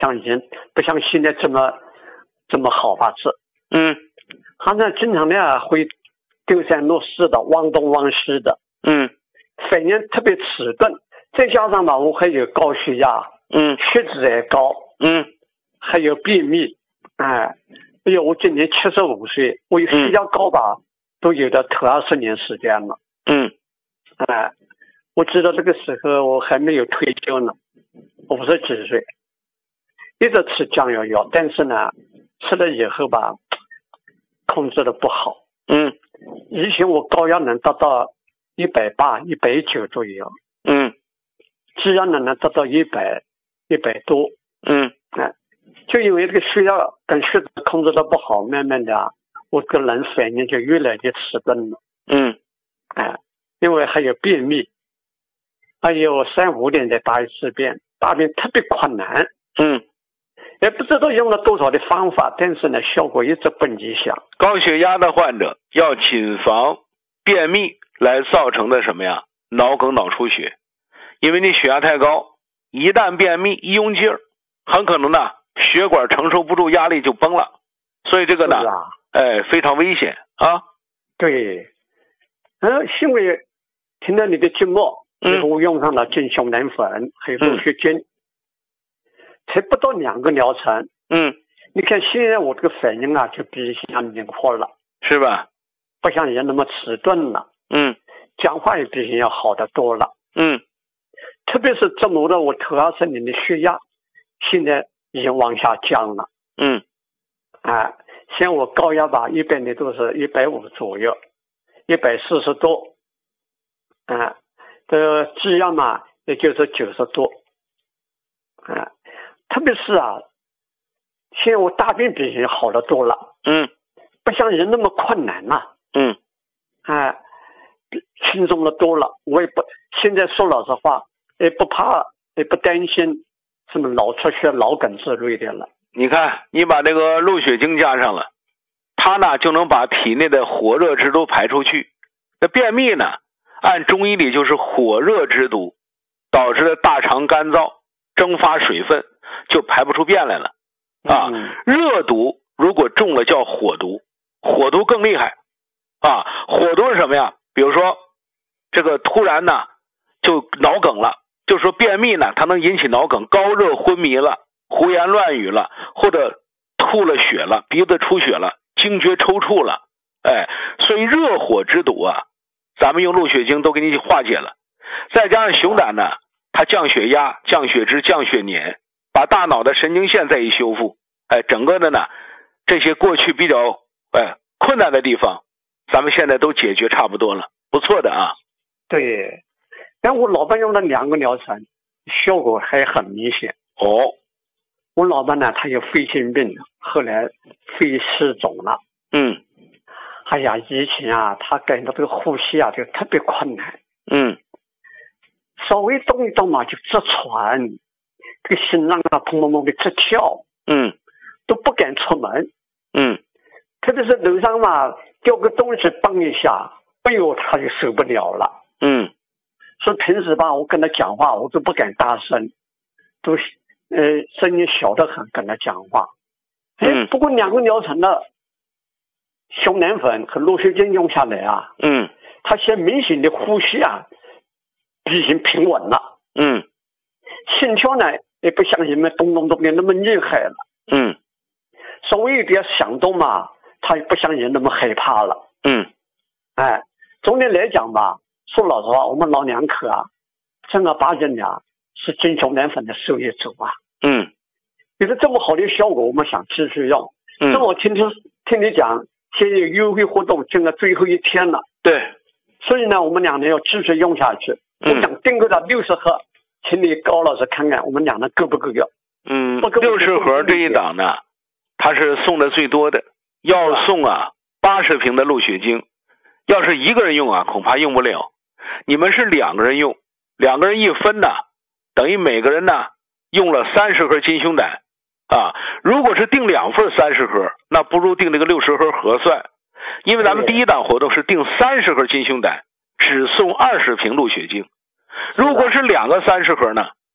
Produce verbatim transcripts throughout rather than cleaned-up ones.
当心，不像现在这么这么好吧是。 嗯， 好像经常呢会丢三落四的，忘东忘西的。 嗯， 反应特别迟钝，再加上吧，我还有高血压， 嗯， 血脂也高， 嗯， 还有便秘，哎，哎呦，我今年七十五岁，我有血压高吧，嗯、都有的头二十年时间了。 嗯， 哎，我知道这个时候我还没有退休呢，五十几岁，一直吃降压药，但是呢，吃了以后吧，控制的不好。 嗯， 以前我高压能达到一百八、一百九左右， 嗯， 脂压呢能达到一百、一百多， 嗯， 哎，就因为这个血压跟血脂控制的不好，慢慢的我个人反应就越来越迟钝了。 嗯， 哎，因为还有便秘，还有三五点再大一次便，大便特别困难。 嗯， 也不知道用了多少的方法，但是呢，效果一直不理想。 高血压的患者要谨防便秘来造成的什么呀？脑梗、脑出血。因为你血压太高，一旦便秘一用劲儿，很可能呢血管承受不住压力就崩了。所以这个呢， 啊、 哎，非常危险啊。 对，嗯，因为听到你的节目，嗯，我用上了金熊胆粉，还有鹿血精。嗯，才不到两个疗程， 嗯， 你看现在我这个反应啊，就比以前灵活了， 是吧？ 不像以前那么迟钝了， 嗯， 讲话也比以前要好得多了， 嗯， 特别是折磨的我头二十年的血压，现在已经往下降了， 嗯， 啊，像我高压吧，一般的都是一百五左右，一百四十多，啊，这个脂压嘛，也就是九十多，啊。特别是啊，现在我大便比以前好得多了， 嗯， 不像人那么困难了、啊， 嗯， 哎，轻松的多了。我也不现在说老实话，也不怕，也不担心什么脑出血、脑梗之类的了。 你看，你把这个鹿血精加上了，它呢就能把体内的火热之毒排出去。那便秘呢，按中医里就是火热之毒导致的大肠干燥，蒸发水分。就排不出便来了啊！ 嗯、 热毒如果中了叫火毒，火毒更厉害啊！火毒是什么呀？比如说这个突然呢就脑梗了，就说便秘呢它能引起脑梗，高热昏迷了，胡言乱语了，或者吐了血了，鼻子出血了，惊厥抽搐了，哎，所以热火之毒啊，咱们用鹿血精都给你化解了，再加上熊胆呢，它降血压、降血脂、降血粘。把大脑的神经线再一修复，哎，整个的呢，这些过去比较哎困难的地方，咱们现在都解决差不多了，不错的啊。 对，但我老伴用了两个疗程，效果还很明显。 哦， 我老伴呢，他有肺心病，后来肺失肿了。 嗯， 哎呀，以前啊，他感到这个呼吸啊，就特别困难。 嗯， 稍微动一动嘛，就直喘。这个心脏啊，砰砰砰的直跳， 嗯， 都不敢出门， 嗯， 特别是楼上嘛，掉个东西蹦一下，哎呦，他就受不了了， 嗯， 所以平时吧，我跟他讲话，我都不敢大声，都呃声音小得很，跟他讲话。 嗯， 不过两个疗程的熊胆粉和鹿血精用下来啊， 嗯， 他现在明显的呼吸啊，已经平稳了， 嗯， 心跳呢。也不像你们咚咚咚的那么厉害了， 嗯， 稍微有点响动嘛，他也不像人那么害怕了， 嗯， 哎，总的来讲吧，说老实话，我们老两口啊，正儿八经的是金熊胆粉的受益者啊， 嗯， 有了这么好的效果，我们想继续用， 嗯， 正好听听听你讲，现在有优惠活动，进了最后一天了， 对， 所以呢，我们两人要继续用下去， 嗯、 我想订购到六十盒。请你高老师看看我们俩人够不够用？ 嗯，六十盒这一档呢，它是送的最多的，要送啊八十瓶的鹿血精，要是一个人用啊，恐怕用不了。你们是两个人用，两个人一分呢，等于每个人呢用了三十盒金熊胆啊。如果是订两份三十盒，那不如订这个六十盒合算，因为咱们第一档活动是订三十盒金熊胆，只送二十瓶鹿血精。如果是两个三十盒呢，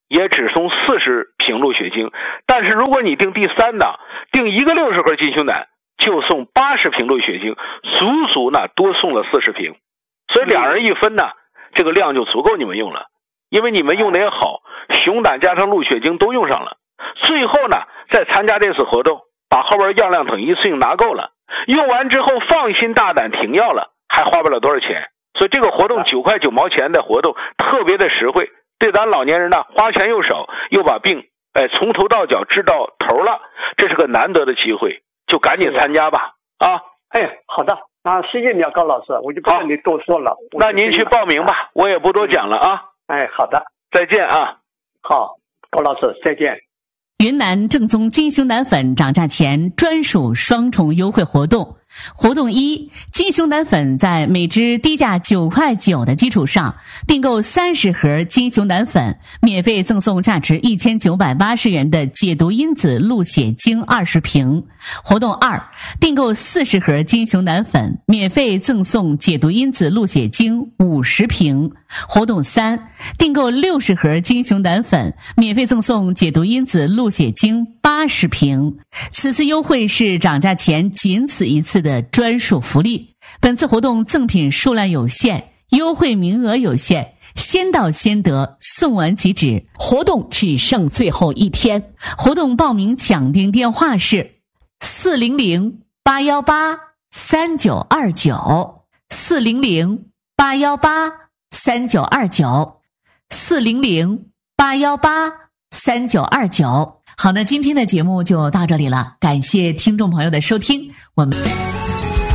也只送四十瓶鹿血精。但是如果你订第三档，订一个六十盒金熊胆，就送八十瓶鹿血精，足足呢多送了四十瓶。所以两人一分呢，这个量就足够你们用了。因为你们用的也好，熊胆加上鹿血精都用上了。最后呢，再参加这次活动，把后边样量等一次性拿够了，用完之后放心大胆停药了，还花不了多少钱。所以这个活动九块九毛钱的活动特别的实惠，对咱老年人呢花钱又少，又把病哎从头到脚治到头了，这是个难得的机会，就赶紧参加吧啊！ 哎，好的，那谢谢你啊，高老师，我就不跟你多说了。 那您去报名吧，我也不多讲了啊。 哎，好的， 再见啊。 好，高老师再见。 云南正宗金熊胆粉涨价前专属双重优惠活动。活动一，金熊胆粉在每支低价九块九的基础上，订购三十盒金熊胆粉，免费赠送价值一千九百八十元的解毒因子鹿血精二十瓶。活动二，订购四十盒金熊胆粉，免费赠送解毒因子鹿血精五十瓶。活动三，订购六十盒金熊胆粉，免费赠送解毒因子鹿血精八十瓶。此次优惠是涨价前仅此一次的专属福利。本次活动赠品数量有限，优惠名额有限，先到先得，送完即止。活动只剩最后一天。活动报名抢订电话是四零零八幺八三九二九，四零零八幺八三九二九，四零零八幺八三九二九。好，那今天的节目就到这里了，感谢听众朋友的收听，我们。